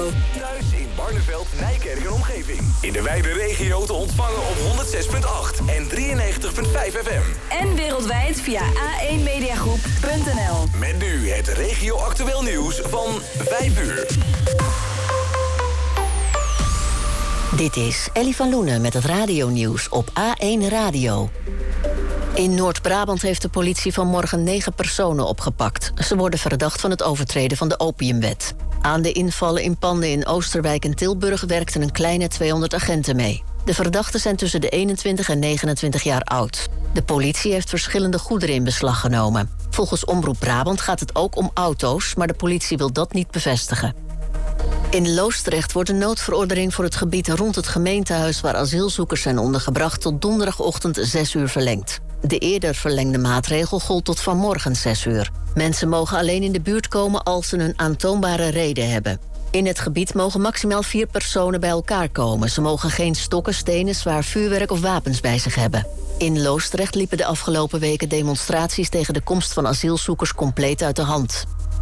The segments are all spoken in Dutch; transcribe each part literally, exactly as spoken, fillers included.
Thuis in Barneveld, Nijkerk en omgeving. In de wijde regio te ontvangen op honderd zes komma acht en drieënnegentig komma vijf F M. En wereldwijd via a één mediagroep punt n l. Met nu het regio-actueel nieuws van vijf uur. Dit is Ellie van Loenen met het radionieuws op A één Radio. In Noord-Brabant heeft de politie vanmorgen negen personen opgepakt. Ze worden verdacht van het overtreden van de opiumwet. Aan de invallen in panden in Oosterwijk en Tilburg werkten een kleine tweehonderd agenten mee. De verdachten zijn tussen de eenentwintig en negenentwintig jaar oud. De politie heeft verschillende goederen in beslag genomen. Volgens Omroep Brabant gaat het ook om auto's, maar de politie wil dat niet bevestigen. In Loosdrecht wordt de noodverordening voor het gebied rond het gemeentehuis waar asielzoekers zijn ondergebracht tot donderdagochtend zes uur verlengd. De eerder verlengde maatregel gold tot vanmorgen zes uur. Mensen mogen alleen in de buurt komen als ze een aantoonbare reden hebben. In het gebied mogen maximaal vier personen bij elkaar komen. Ze mogen geen stokken, stenen, zwaar vuurwerk of wapens bij zich hebben. In Loosdrecht liepen de afgelopen weken demonstraties tegen de komst van asielzoekers compleet uit de hand.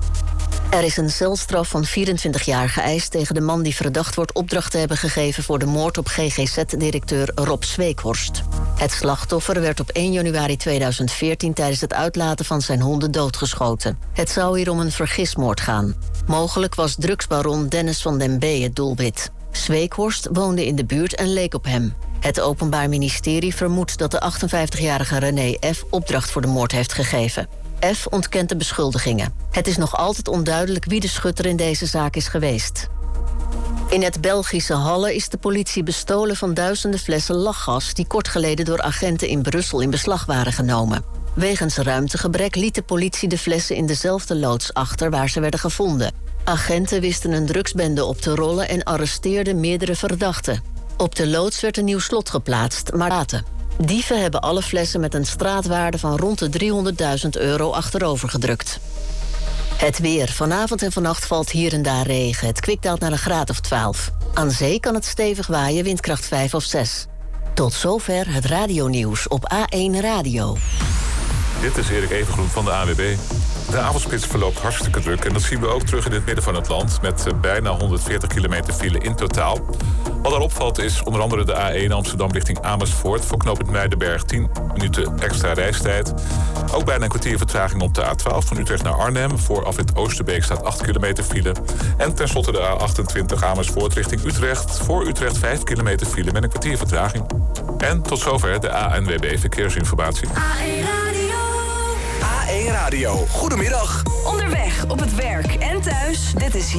Er is een celstraf van vierentwintig jaar geëist tegen de man die verdacht wordt opdracht te hebben gegeven voor de moord op G G Z-directeur Rob Zweekhorst. Het slachtoffer werd op één januari tweeduizend veertien tijdens het uitlaten van zijn honden doodgeschoten. Het zou hier om een vergismoord gaan. Mogelijk was drugsbaron Dennis van den B het doelwit. Zweekhorst woonde in de buurt en leek op hem. Het Openbaar Ministerie vermoedt dat de achtenvijftigjarige René F. opdracht voor de moord heeft gegeven. F. ontkent de beschuldigingen. Het is nog altijd onduidelijk wie de schutter in deze zaak is geweest. In het Belgische Halle is de politie bestolen van duizenden flessen lachgas die kort geleden door agenten in Brussel in beslag waren genomen. Wegens ruimtegebrek liet de politie de flessen in dezelfde loods achter waar ze werden gevonden. Agenten wisten een drugsbende op te rollen en arresteerden meerdere verdachten. Op de loods werd een nieuw slot geplaatst, maar laten. Dieven hebben alle flessen met een straatwaarde van rond de driehonderdduizend euro achterover gedrukt. Het weer. Vanavond en vannacht valt hier en daar regen. Het kwikdaalt naar een graad of twaalf. Aan zee kan het stevig waaien, windkracht vijf of zes. Tot zover het radionieuws op A één Radio. Dit is Erik Evengroen van de A W B. De avondspits verloopt hartstikke druk en dat zien we ook terug in het midden van het land met bijna honderdveertig kilometer file in totaal. Wat er opvalt is onder andere de A één Amsterdam richting Amersfoort voor knooppunt Muidenberg tien minuten extra reistijd. Ook bijna een kwartier vertraging op de A twaalf van Utrecht naar Arnhem. Voor afrit Oosterbeek staat acht kilometer file. En tenslotte de A achtentwintig Amersfoort richting Utrecht. Voor Utrecht vijf kilometer file met een kwartier vertraging. En tot zover de A N W B Verkeersinformatie. A één Radio. A één Radio. Goedemiddag. Onderweg, op het werk en thuis. Dit is